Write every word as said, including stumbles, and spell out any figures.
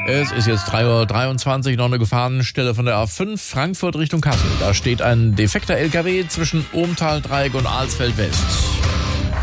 Es ist jetzt drei Uhr dreiundzwanzig, noch eine Gefahrenstelle von der A fünf Frankfurt Richtung Kassel. Da steht ein defekter L K W zwischen Ohmtal-Dreieck und Alsfeld West.